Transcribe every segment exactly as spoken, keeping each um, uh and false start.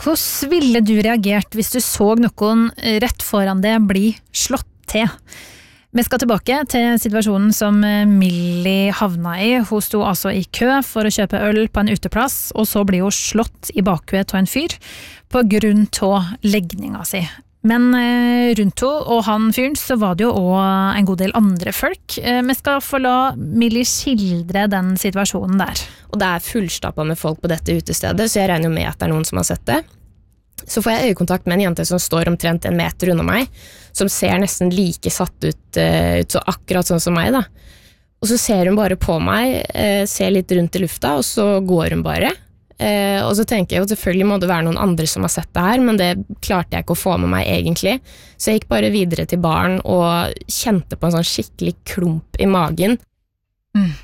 Hvordan ville du reagert hvis du så noen rett foran deg bli slått til? Vi skal tilbake til situasjonen som Millie havna i. Hun sto altså i kø for å kjøpe øl på en uteplass, og så blir hun slått i bakhuet av en fyr på grunn av legninga si. Men rundt henne og han fyren så var det jo også en god del andre folk. Vi skal få la Millie skildre den situasjonen der. Og det er fullstappet med folk på dette utestedet, så jeg regner jo med at det er noen som har sett det. Så får jeg øyekontakt med en jente som står omtrent en meter under meg, som ser nesten like satt ut, uh, ut så akkurat sånn som meg da. Og så ser hun bare på meg, uh, ser litt rundt i lufta, og så går hun bare. Uh, og så tenker jeg jo selvfølgelig må det være noen andre som har sett det her, men det klarte jeg ikke å få med meg egentlig. Så jeg gikk bare videre til baren og kjente på en sånn skikkelig klump i magen. Mm.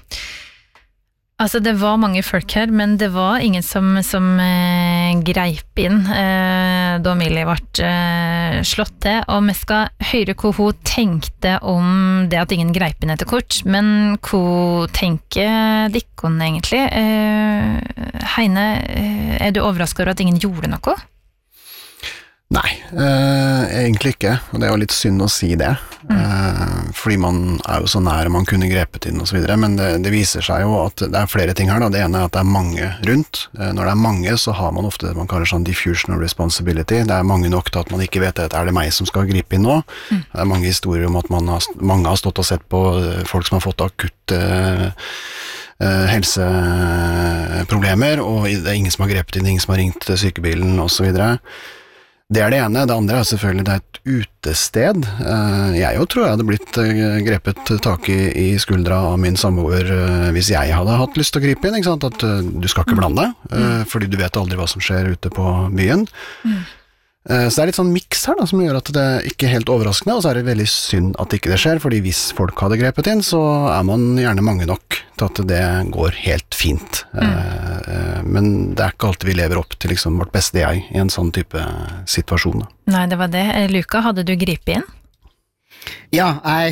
Altså det var mange folk her, men det var ingen som, som eh, greip inn eh, da Millie ble eh, slått til, og vi skal høre hva hun tenkte om det at ingen greip inn etter kort, men hva tenker dikkon egentlig? Eh, Heine, er du overrasket over at ingen gjorde noe? Nei, eh, egentlig ikke, og det er jo litt synd å si det, mm. eh, fordi man er jo så nær man kunne grepet inn og så videre, men det, det viser seg jo at det er flere ting her da. Det ene er at det er mange rundt. Eh, når det er mange så har man ofte det man kaller sånn diffusional responsibility. Det er mange nok til at man ikke vet at er det meg som skal gripe inn nå. Mm. Det er mange historier om at man har, mange har stått og sett på folk som har fått akutt eh, Uh, helseproblemer, og det er ingen som har grepet inn, ingen som har ringt sykebilen og så videre. Det er det ene. Det andre er selvfølgelig det er et utested. Uh, jeg jo tror jeg hadde blitt uh, grepet tak i, i skuldra av min samboer uh, hvis jeg hadde hatt lyst til å gripe inn, ikke sant? At uh, du skal ikke blande, uh, fordi du vet aldri hva som skjer ute på byen. Mm. Så det er litt sånn mix her da, som gjør at det ikke er helt overraskende, og så er det veldig synd at ikke det skjer, fordi hvis folk hadde grepet inn, så er man gjerne mange nok til at det går helt fint. Mm. Men det er ikke alltid vi lever opp til liksom vårt beste jeg i en sånn type situasjon. Da. Nei, det var det. Luka, hadde du gripet inn? Ja, jeg